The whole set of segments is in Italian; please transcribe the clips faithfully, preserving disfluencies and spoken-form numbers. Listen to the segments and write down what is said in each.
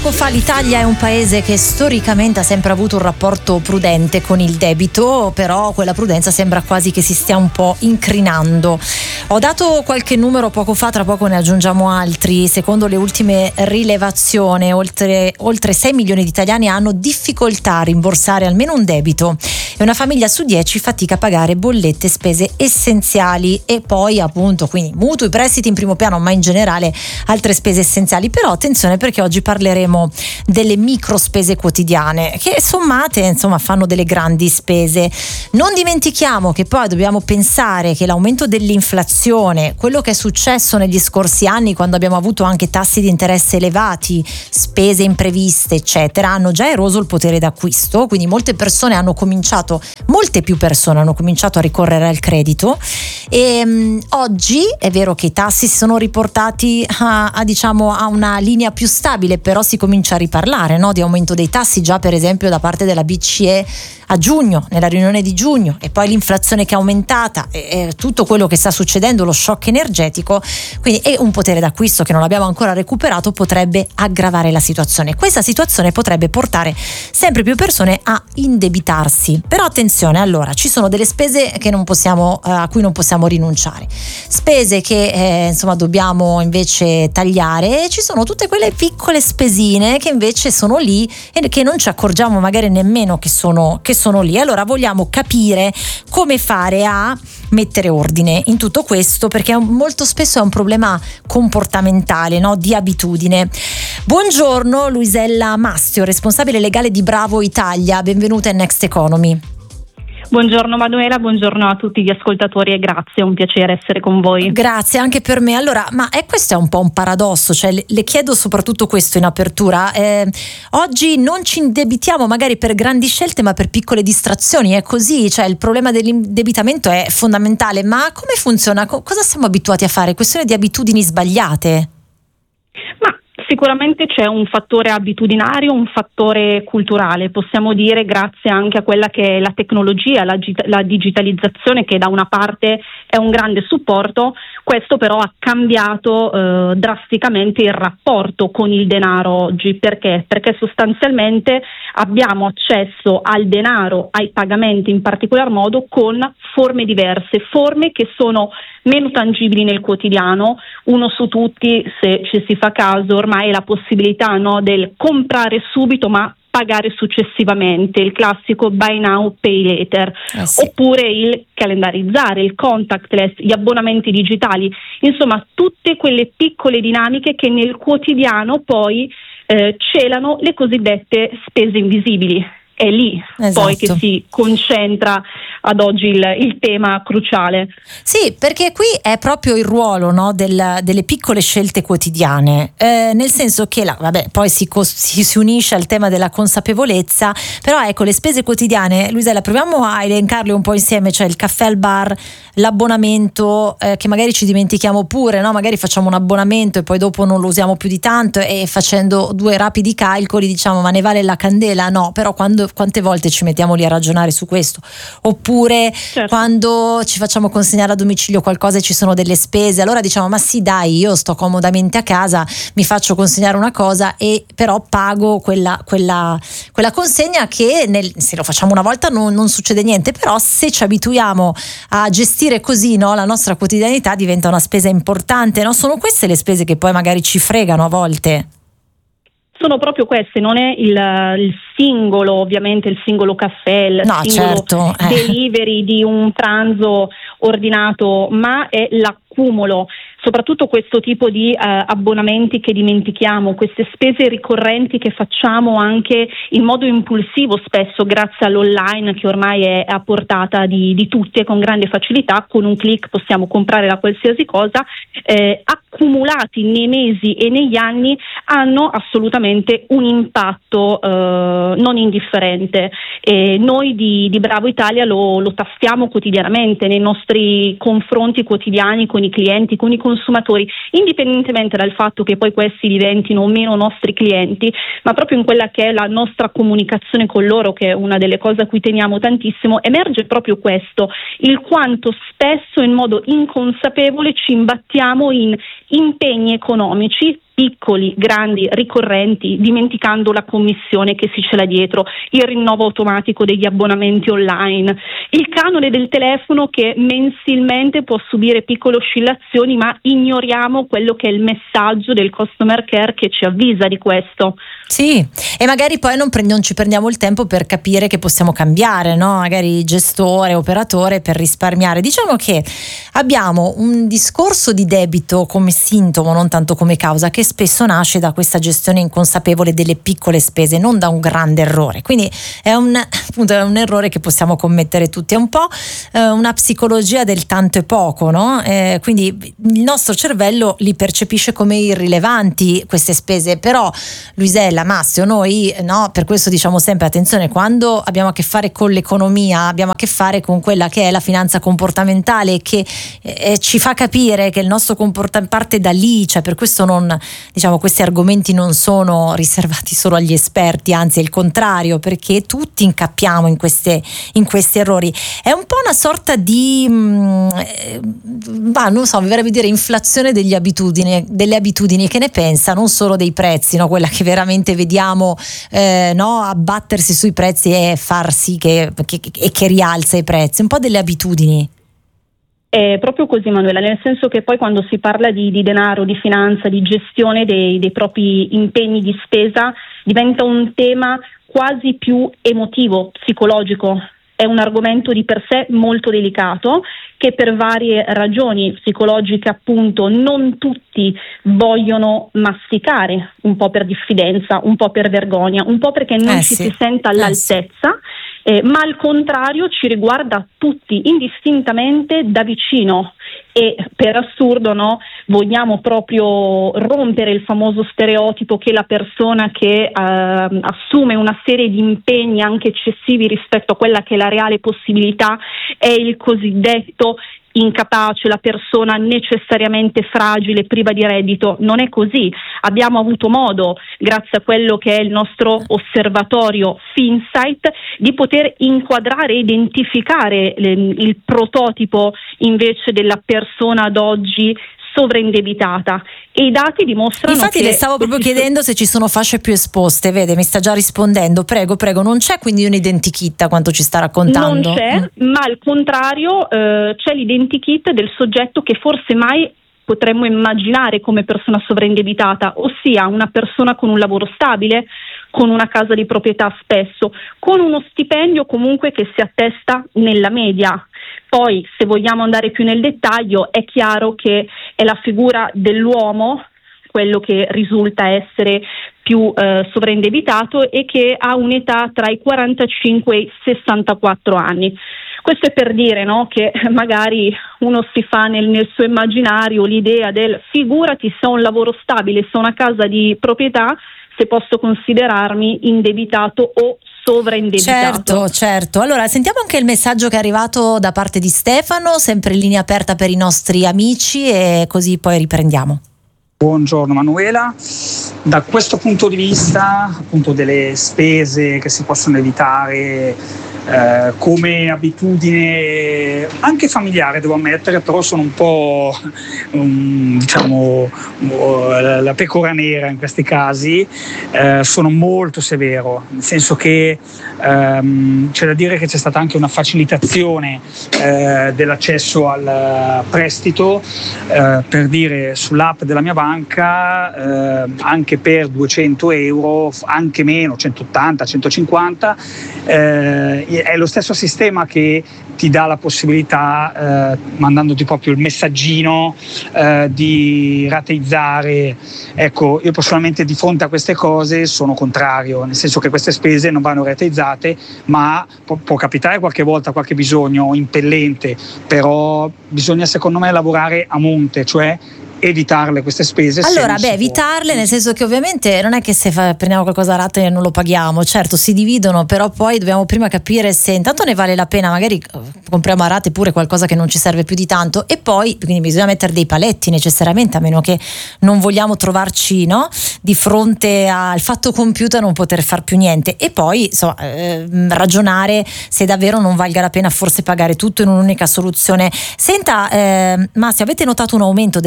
poco fa, l'Italia è un paese che storicamente ha sempre avuto un rapporto prudente con il debito, però quella prudenza sembra quasi che si stia un po' incrinando. Ho dato qualche numero poco fa, tra poco ne aggiungiamo altri. Secondo le ultime rilevazioni, oltre, oltre sei milioni di italiani hanno difficoltà a rimborsare almeno un debito e una famiglia su dieci fatica a pagare bollette e spese essenziali, e poi appunto quindi mutui, prestiti in primo piano, ma in generale altre spese essenziali. Però attenzione, perché oggi parleremo delle micro spese quotidiane che sommate insomma fanno delle grandi spese. Non dimentichiamo che poi dobbiamo pensare che l'aumento dell'inflazione, quello che è successo negli scorsi anni quando abbiamo avuto anche tassi di interesse elevati, spese impreviste eccetera, hanno già eroso il potere d'acquisto, quindi molte persone hanno cominciato, molte più persone hanno cominciato a ricorrere al credito e mh, oggi è vero che i tassi si sono riportati a, a diciamo a una linea più stabile, però si comincia a riparlare, no, di aumento dei tassi già per esempio da parte della B C E a giugno, nella riunione di giugno, e poi l'inflazione che è aumentata e, e tutto quello che sta succedendo, lo shock energetico, quindi e un potere d'acquisto che non abbiamo ancora recuperato potrebbe aggravare la situazione. Questa situazione potrebbe portare sempre più persone a indebitarsi. Però attenzione, allora ci sono delle spese che non possiamo, eh, a cui non possiamo rinunciare, spese che eh, insomma dobbiamo invece tagliare, e ci sono tutte quelle piccole spesine che invece sono lì e che non ci accorgiamo magari nemmeno che sono, che sono lì. Allora vogliamo capire come fare a mettere ordine in tutto questo, perché molto spesso è un problema comportamentale, no? Di abitudine. Buongiorno Luisella Mastio, responsabile legale di Bravo Italia, benvenuta in Next Economy. Buongiorno Manuela, buongiorno a tutti gli ascoltatori e grazie, è un piacere essere con voi. Grazie anche per me. Allora, ma è questo è un po' un paradosso, cioè le, le chiedo soprattutto questo in apertura. Eh, oggi non ci indebitiamo magari per grandi scelte, ma per piccole distrazioni, è così? Cioè il problema dell'indebitamento è fondamentale, ma come funziona? Co- cosa siamo abituati a fare? Questione di abitudini sbagliate? Ma sicuramente c'è un fattore abitudinario, un fattore culturale, possiamo dire, grazie anche a quella che è la tecnologia, la, la digitalizzazione, che da una parte è un grande supporto. Questo però ha cambiato eh, drasticamente il rapporto con il denaro oggi. Perché? Perché sostanzialmente abbiamo accesso al denaro, ai pagamenti in particolar modo, con forme diverse, forme che sono meno tangibili nel quotidiano. Uno su tutti, se ci si fa caso, ormai è la possibilità, no, del comprare subito ma pagare successivamente, il classico buy now pay later, eh sì. Oppure il calendarizzare, il contactless, gli abbonamenti digitali, insomma tutte quelle piccole dinamiche che nel quotidiano poi eh, celano le cosiddette spese invisibili. È lì esatto. Poi che si concentra ad oggi il, il tema cruciale. Sì, perché qui è proprio il ruolo, no, del, delle piccole scelte quotidiane, eh, nel senso che la, vabbè, poi si, si, si unisce al tema della consapevolezza, però ecco le spese quotidiane, Luisella, proviamo a elencarle un po' insieme, cioè il caffè al bar, l'abbonamento eh, che magari ci dimentichiamo pure, no? Magari facciamo un abbonamento e poi dopo non lo usiamo più di tanto e facendo due rapidi calcoli diciamo ma ne vale la candela? No, però quando quante volte ci mettiamo lì a ragionare su questo? Oppure certo. Quando ci facciamo consegnare a domicilio qualcosa e ci sono delle spese, allora diciamo ma sì dai, io sto comodamente a casa, mi faccio consegnare una cosa e però pago quella, quella, quella consegna che nel, se lo facciamo una volta non, non succede niente, però se ci abituiamo a gestire così, no, la nostra quotidianità diventa una spesa importante, no? Sono queste le spese che poi magari ci fregano a volte. Sono proprio queste, non è il, il singolo, ovviamente il singolo caffè, il no, singolo certo. eh. delivery di un pranzo ordinato, ma è l'accumulo. Soprattutto questo tipo di eh, abbonamenti che dimentichiamo, queste spese ricorrenti che facciamo anche in modo impulsivo, spesso grazie all'online che ormai è a portata di, di tutti e con grande facilità, con un click possiamo comprare la qualsiasi cosa, eh, accumulati nei mesi e negli anni hanno assolutamente un impatto eh, non indifferente. E noi di, di Bravo Italia lo, lo tastiamo quotidianamente nei nostri confronti quotidiani con i clienti, con i consumatori, indipendentemente dal fatto che poi questi diventino o meno nostri clienti, ma proprio in quella che è la nostra comunicazione con loro, che è una delle cose a cui teniamo tantissimo, emerge proprio questo, il quanto spesso in modo inconsapevole ci imbattiamo in impegni economici piccoli, grandi, ricorrenti, dimenticando la commissione che si cela dietro, il rinnovo automatico degli abbonamenti online, il canone del telefono che mensilmente può subire piccole oscillazioni, ma ignoriamo quello che è il messaggio del customer care che ci avvisa di questo. Sì, e magari poi non, pre- non ci prendiamo il tempo per capire che possiamo cambiare, no? Magari gestore, operatore, per risparmiare. Diciamo che abbiamo un discorso di debito come sintomo, non tanto come causa, che spesso nasce da questa gestione inconsapevole delle piccole spese, non da un grande errore. Quindi è un, appunto, è un errore che possiamo commettere tutti. È un po' eh, una psicologia del tanto e poco, no? Eh, quindi il nostro cervello li percepisce come irrilevanti queste spese, però Luisella, Massimo, noi no, per questo diciamo sempre attenzione, quando abbiamo a che fare con l'economia abbiamo a che fare con quella che è la finanza comportamentale, che eh, ci fa capire che il nostro comportamento parte da lì, cioè per questo non, diciamo, questi argomenti non sono riservati solo agli esperti, anzi è il contrario, perché tutti incappiamo in queste in questi errori. È un po' una sorta di mh, bah, non so, mi verrebbe dire inflazione degli abitudini, delle abitudini. Che ne pensa? Non solo dei prezzi, no? Quella che veramente vediamo eh, no, abbattersi sui prezzi e far sì che, che, che, che rialza i prezzi, un po' delle abitudini. È proprio così, Manuela, nel senso che poi quando si parla di, di denaro, di finanza, di gestione dei, dei propri impegni di spesa, diventa un tema quasi più emotivo, psicologico. È un argomento di per sé molto delicato che per varie ragioni psicologiche appunto non tutti vogliono masticare, un po' per diffidenza, un po' per vergogna, un po' perché non eh ci sì. si senta all'altezza. Eh sì. Eh, ma al contrario ci riguarda tutti indistintamente da vicino e per assurdo no, vogliamo proprio rompere il famoso stereotipo che la persona che eh, assume una serie di impegni anche eccessivi rispetto a quella che è la reale possibilità è il cosiddetto incapace, la persona necessariamente fragile, priva di reddito. Non è così. Abbiamo avuto modo, grazie a quello che è il nostro osservatorio Finsight, di poter inquadrare e identificare il prototipo invece della persona ad oggi sovraindebitata, e i dati dimostrano. Infatti che le stavo proprio chiedendo se ci sono fasce più esposte, vede, mi sta già rispondendo. Prego, prego, non c'è quindi un identikit a quanto ci sta raccontando? Non c'è, mm. ma al contrario eh, c'è l'identikit del soggetto che forse mai potremmo immaginare come persona sovraindebitata, ossia una persona con un lavoro stabile, con una casa di proprietà spesso, con uno stipendio comunque che si attesta nella media. Poi, se vogliamo andare più nel dettaglio, è chiaro che è la figura dell'uomo quello che risulta essere più eh, sovraindebitato e che ha un'età tra i quarantacinque e i sessantaquattro anni. Questo è per dire, no, che magari uno si fa nel, nel suo immaginario l'idea del figurati se ho un lavoro stabile, se ho una casa di proprietà, se posso considerarmi indebitato o sovraindebitato. Certo, certo. Allora sentiamo anche il messaggio che è arrivato da parte di Stefano, sempre in linea aperta per i nostri amici, e così poi riprendiamo. Buongiorno Manuela, da questo punto di vista appunto delle spese che si possono evitare eh, come abitudine anche familiare, devo ammettere, però sono un po' um, diciamo uh, la pecora nera in questi casi, eh, sono molto severo, nel senso che um, c'è da dire che c'è stata anche una facilitazione eh, dell'accesso al prestito, eh, per dire sull'app della mia banca Eh, anche per duecento euro, anche meno, centottanta, centocinquanta, eh, è lo stesso sistema che ti dà la possibilità, eh, mandandoti proprio il messaggino, eh, di rateizzare. Ecco, io personalmente di fronte a queste cose sono contrario, nel senso che queste spese non vanno rateizzate, ma può, può capitare qualche volta qualche bisogno impellente, però bisogna secondo me lavorare a monte, cioè evitarle queste spese. Allora, beh, evitarle nel senso che ovviamente non è che se fa, prendiamo qualcosa a rate non lo paghiamo, certo si dividono, però poi dobbiamo prima capire se intanto ne vale la pena, magari compriamo a rate pure qualcosa che non ci serve più di tanto, e poi quindi bisogna mettere dei paletti necessariamente, a meno che non vogliamo trovarci, no, di fronte al fatto compiuto e non poter far più niente, e poi insomma eh, ragionare se davvero non valga la pena forse pagare tutto in un'unica soluzione. Senta eh, Massimo, avete notato un aumento delle richieste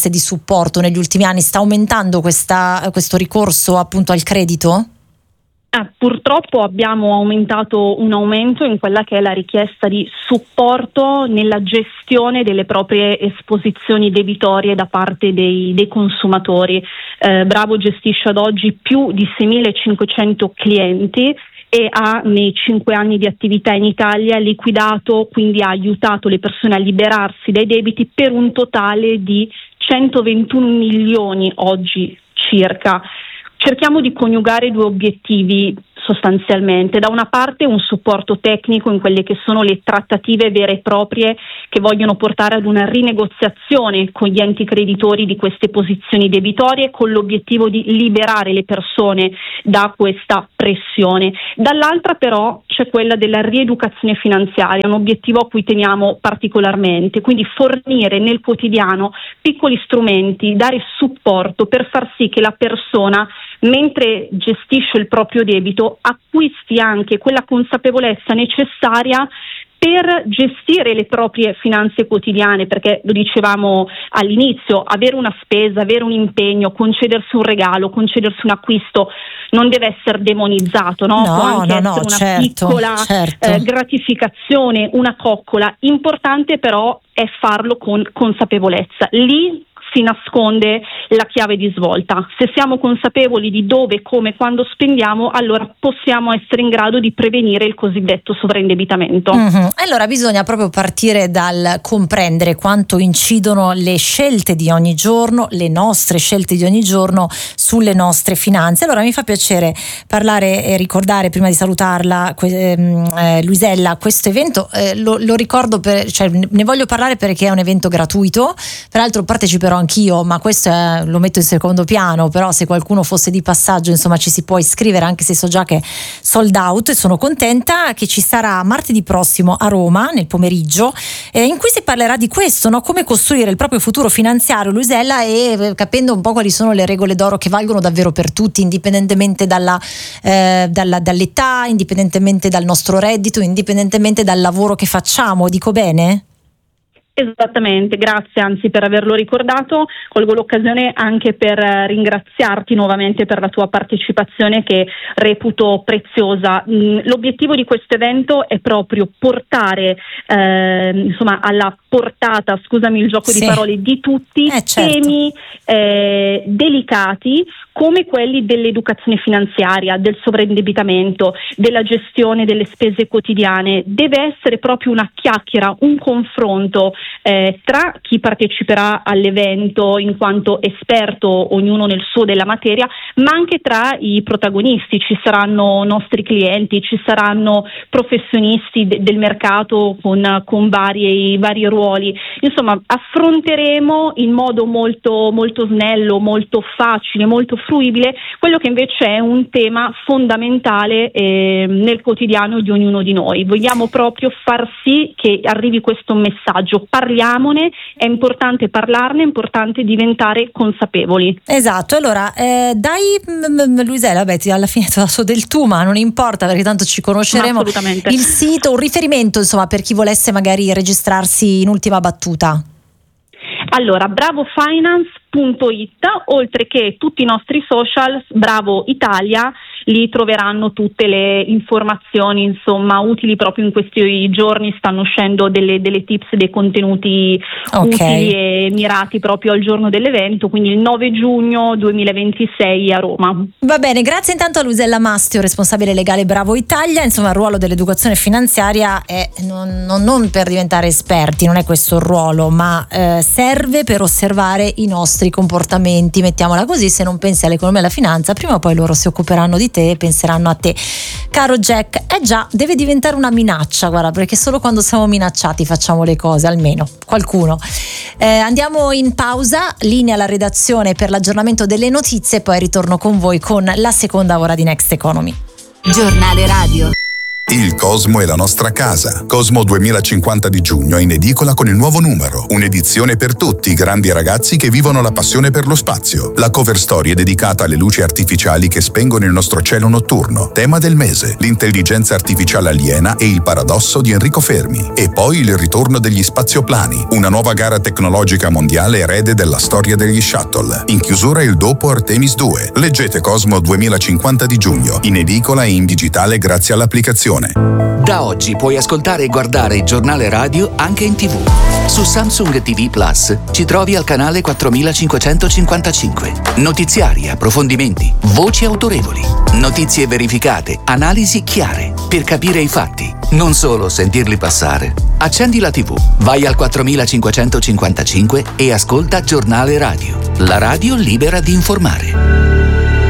richieste di supporto negli ultimi anni? Sta aumentando questa, questo ricorso appunto al credito? Eh, purtroppo abbiamo aumentato un aumento in quella che è la richiesta di supporto nella gestione delle proprie esposizioni debitorie da parte dei, dei consumatori. Eh, Bravo gestisce ad oggi più di seimilacinquecento clienti e ha nei cinque anni di attività in Italia liquidato, quindi ha aiutato le persone a liberarsi dai debiti per un totale di centoventuno milioni oggi circa. Cerchiamo di coniugare due obiettivi sostanzialmente. Da una parte un supporto tecnico in quelle che sono le trattative vere e proprie che vogliono portare ad una rinegoziazione con gli enti creditori di queste posizioni debitorie con l'obiettivo di liberare le persone da questa pressione. Dall'altra però c'è quella della rieducazione finanziaria, un obiettivo a cui teniamo particolarmente, quindi fornire nel quotidiano piccoli strumenti, dare supporto per far sì che la persona mentre gestisce il proprio debito acquisti anche quella consapevolezza necessaria per gestire le proprie finanze quotidiane, perché lo dicevamo all'inizio, avere una spesa, avere un impegno, concedersi un regalo, concedersi un acquisto non deve essere demonizzato, no? No, Può anche no, essere no, una certo, piccola certo. Eh, gratificazione, una coccola. Importante però è farlo con consapevolezza. Lì si nasconde la chiave di svolta. Se siamo consapevoli di dove, come, quando spendiamo, allora possiamo essere in grado di prevenire il cosiddetto sovraindebitamento. Mm-hmm. Allora bisogna proprio partire dal comprendere quanto incidono le scelte di ogni giorno, le nostre scelte di ogni giorno sulle nostre finanze. Allora mi fa piacere parlare e ricordare, prima di salutarla, eh, Luisella, questo evento, eh, lo, lo ricordo, per, cioè, ne voglio parlare perché è un evento gratuito, peraltro parteciperò anch'io, ma questo è, lo metto in secondo piano, però se qualcuno fosse di passaggio, insomma, ci si può iscrivere, anche se so già che è sold out, e sono contenta che ci sarà martedì prossimo a Roma nel pomeriggio, eh, in cui si parlerà di questo, no? Come costruire il proprio futuro finanziario, Luisella, e eh, capendo un po' quali sono le regole d'oro che valgono davvero per tutti, indipendentemente dalla, eh, dalla, dall'età, indipendentemente dal nostro reddito, indipendentemente dal lavoro che facciamo. Dico bene? Esattamente, grazie anzi per averlo ricordato. Colgo l'occasione anche per ringraziarti nuovamente per la tua partecipazione, che reputo preziosa. L'obiettivo di questo evento è proprio portare eh, insomma alla portata, scusami il gioco sì. di parole, di tutti eh, certo. temi eh, delicati come quelli dell'educazione finanziaria, del sovraindebitamento, della gestione delle spese quotidiane. Deve essere proprio una chiacchiera, un confronto eh, tra chi parteciperà all'evento in quanto esperto, ognuno nel suo della materia, ma anche tra i protagonisti. Ci saranno nostri clienti, ci saranno professionisti de- del mercato con, con varie, vari ruoli. Insomma, affronteremo in modo molto, molto snello, molto facile, molto fruibile quello che invece è un tema fondamentale eh, nel quotidiano di ognuno di noi. Vogliamo proprio far sì che arrivi questo messaggio: parliamone, è importante parlarne, è importante diventare consapevoli. Esatto. Allora eh, dai m- Luisella, beh, alla fine ti ho dato del tu, ma non importa perché tanto ci conosceremo. Assolutamente. Il sito, un riferimento insomma per chi volesse magari registrarsi in ultima battuta. Allora, bravo finance punto it, oltre che tutti i nostri social, Bravo Italia, lì troveranno tutte le informazioni insomma utili. Proprio in questi giorni stanno uscendo delle, delle tips, dei contenuti okay. utili e mirati proprio al giorno dell'evento, quindi il nove giugno duemilaventisei a Roma. Va bene, grazie intanto a Luisella Mastio, responsabile legale Bravo Italia. Insomma, il ruolo dell'educazione finanziaria è non, non, non per diventare esperti, non è questo il ruolo, ma eh, serve per osservare i nostri comportamenti, mettiamola così. Se non pensi all'economia e alla finanza, prima o poi loro si occuperanno di te e penseranno a te. Caro Jack, eh già, deve diventare una minaccia, guarda, perché solo quando siamo minacciati facciamo le cose, almeno qualcuno. Eh, andiamo in pausa, linea alla redazione per l'aggiornamento delle notizie, poi ritorno con voi con la seconda ora di Next Economy. Giornale radio. Il Cosmo è la nostra casa. Cosmo duemilacinquanta di giugno è in edicola con il nuovo numero. Un'edizione per tutti i grandi ragazzi che vivono la passione per lo spazio. La cover story è dedicata alle luci artificiali che spengono il nostro cielo notturno. Tema del mese: l'intelligenza artificiale aliena e il paradosso di Enrico Fermi. E poi il ritorno degli spazioplani, una nuova gara tecnologica mondiale erede della storia degli shuttle. In chiusura il dopo Artemis due. Leggete Cosmo duemilacinquanta di giugno, in edicola e in digitale grazie all'applicazione. Da oggi puoi ascoltare e guardare il giornale radio anche in tivù. Su Samsung ti vu Plus ci trovi al canale quattromilacinquecentocinquantacinque. Notiziari, approfondimenti, voci autorevoli, notizie verificate, analisi chiare, per capire i fatti, non solo sentirli passare. Accendi la tivù, vai al quattromilacinquecentocinquantacinque e ascolta Giornale Radio. La radio libera di informare.